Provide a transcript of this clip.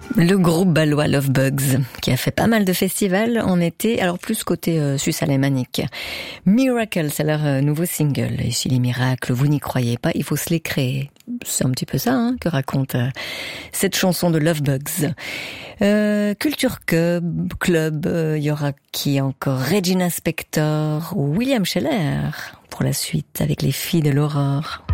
Le groupe balois Lovebugs, qui a fait pas mal de festivals en été, alors plus côté suisse alémanique. Miracle, c'est leur nouveau single. Et si les miracles, vous n'y croyez pas, il faut se les créer. C'est un petit peu ça que raconte cette chanson de Lovebugs. Culture Club, il y aura qui encore? Regina Spektor ou William Scheller pour la suite avec les filles de l'aurore.